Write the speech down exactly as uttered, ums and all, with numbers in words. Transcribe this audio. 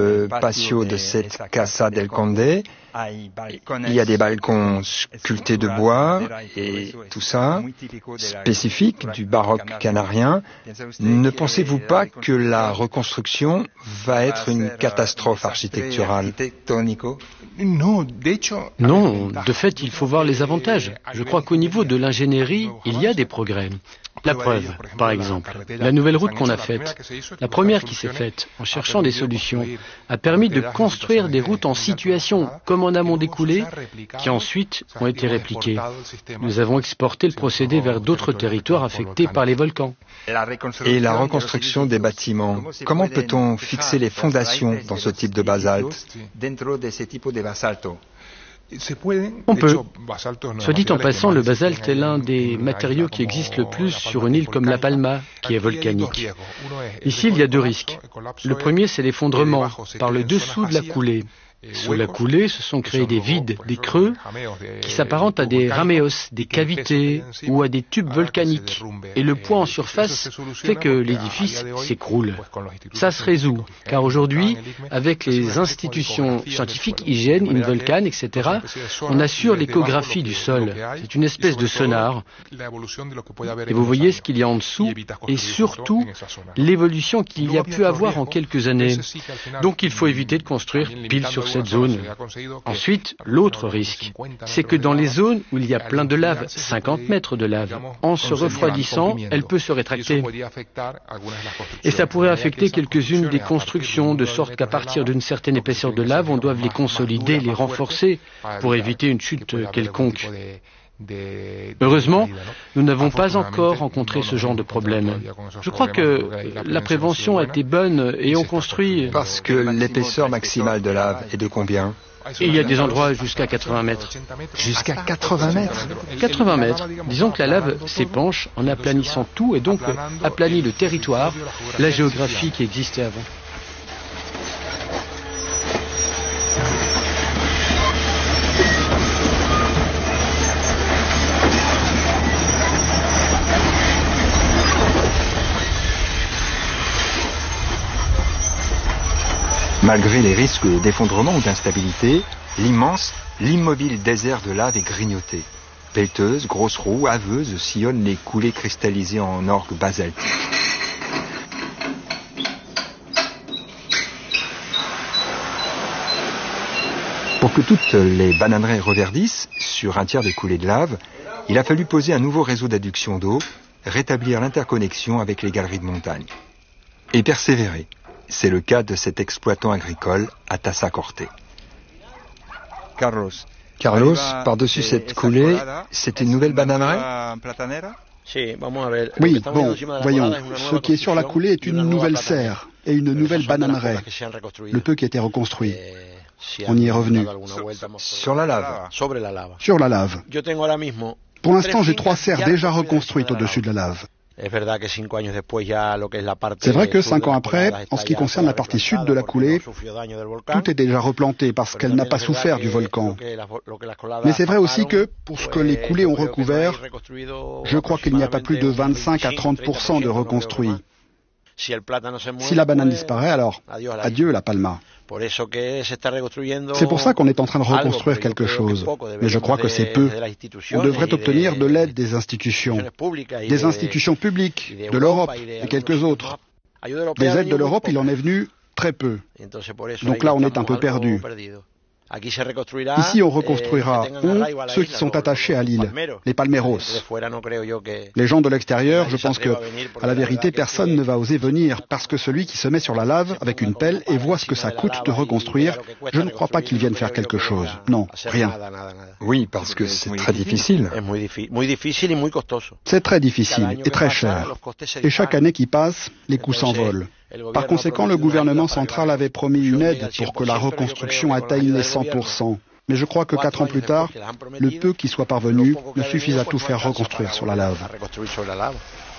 le patio de cette Casa del Conde, il y a des balcons sculptés de bois et tout ça, spécifique du baroque canarien. Ne pensez-vous pas que la reconstruction va être une catastrophe architecturale? Non, de fait, il faut voir les avantages. Je crois qu'au niveau de l'ingénierie, il y a des progrès. La preuve, par exemple, la nouvelle route qu'on a faite, la première qui s'est faite, en cherchant des solutions, a permis de construire des routes en situation, comme en amont des coulées, qui ensuite ont été répliquées. Nous avons exporté le procédé vers d'autres territoires affectés par les volcans. Et la reconstruction des bâtiments, comment peut-on fixer les fondations dans ce type de basalte? On peut. Soit dit en passant, le basalte est l'un des matériaux qui existent le plus sur une île comme La Palma, qui est volcanique. Ici, il y a deux risques. Le premier, c'est l'effondrement par le dessous de la coulée. Sous la coulée se sont créés des vides, des creux, qui s'apparentent à des raméos, des cavités ou à des tubes volcaniques. Et le poids en surface fait que l'édifice s'écroule. Ça se résout, car aujourd'hui, avec les institutions scientifiques, hygiène, Involcan, et cetera, on assure l'échographie du sol. C'est une espèce de sonar. Et vous voyez ce qu'il y a en dessous, et surtout l'évolution qu'il y a pu avoir en quelques années. Donc il faut éviter de construire pile sur cette zone. Ensuite, l'autre risque, c'est que dans les zones où il y a plein de lave, cinquante mètres de lave, en se refroidissant, elle peut se rétracter. Et ça pourrait affecter quelques-unes des constructions, de sorte qu'à partir d'une certaine épaisseur de lave, on doit les consolider, les renforcer, pour éviter une chute quelconque. Heureusement, nous n'avons pas encore rencontré ce genre de problème. Je crois que la prévention a été bonne et on construit... Parce que l'épaisseur maximale de lave est de combien? Et il y a des endroits jusqu'à quatre-vingts mètres. Jusqu'à quatre-vingts mètres? quatre-vingts mètres. Disons que la lave s'épanche en aplanissant tout et donc aplanit le territoire, la géographie qui existait avant. Malgré les risques d'effondrement ou d'instabilité, l'immense, l'immobile désert de lave est grignoté. Pelleteuses, grosses roues, haveuses sillonnent les coulées cristallisées en orgues basaltiques. Pour que toutes les bananeraies reverdissent, sur un tiers des coulées de lave, il a fallu poser un nouveau réseau d'adduction d'eau, rétablir l'interconnexion avec les galeries de montagne. Et persévérer. C'est le cas de cet exploitant agricole à Tazacorte. Carlos, Carlos, par-dessus cette coulée, c'est une nouvelle bananeraie? Oui, bon, voyons, ce qui est sur la coulée est une nouvelle serre et une nouvelle bananeraie, le peu qui a été reconstruit. On y est revenu. Sur la lave? Sur la lave. Pour l'instant, j'ai trois serres déjà reconstruites au-dessus de la lave. C'est vrai que cinq ans après, en ce qui concerne la partie sud de la coulée, tout est déjà replanté parce qu'elle n'a pas souffert du volcan. Mais c'est vrai aussi que, pour ce que les coulées ont recouvert, je crois qu'il n'y a pas plus de vingt-cinq à trente pour cent de reconstruit. Si la banane disparaît, alors adieu la Palma. C'est pour ça qu'on est en train de reconstruire quelque chose. Mais je crois que c'est peu. On devrait obtenir de l'aide des institutions, des institutions publiques, de l'Europe et quelques autres. Des aides de l'Europe, il en est venu très peu. Donc là, on est un peu perdu. Ici, on reconstruira, on, ceux qui sont attachés à l'île, les palmeros. Les gens de l'extérieur, je pense que, à la vérité, personne ne va oser venir, parce que celui qui se met sur la lave avec une pelle et voit ce que ça coûte de reconstruire, je ne crois pas qu'il vienne faire quelque chose. Non, rien. Oui, parce que c'est très difficile. C'est très difficile et très cher. Et chaque année qui passe, les coûts s'envolent. Par conséquent, le gouvernement central avait promis une aide pour que la reconstruction atteigne les cent pour cent. Mais je crois que quatre ans plus tard, le peu qui soit parvenu ne suffit à tout faire reconstruire sur la lave.